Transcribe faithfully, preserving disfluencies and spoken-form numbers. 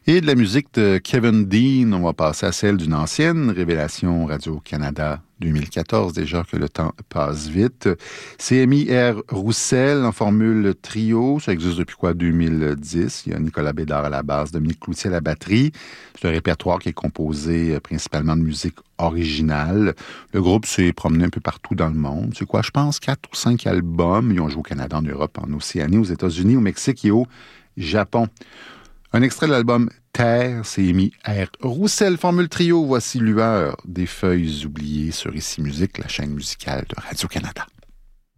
Et de la musique de Kevin Dean, on va passer à celle d'une ancienne révélation Radio-Canada deux mille quatorze, déjà que le temps passe vite. C'est Amy R. Roussel en formule trio, ça existe depuis quoi, deux mille dix. Il y a Nicolas Bédard à la basse, Dominique Cloutier à la batterie. C'est un répertoire qui est composé principalement de musique originale. Le groupe s'est promené un peu partout dans le monde. C'est quoi, je pense, quatre ou cinq albums. Ils ont joué au Canada, en Europe, en Océanie, aux États-Unis, au Mexique et au Japon. Un extrait de l'album Terre, c'est Amy R. Roussel, formule trio. Voici Lueur des feuilles oubliées sur Ici Musique, la chaîne musicale de Radio-Canada.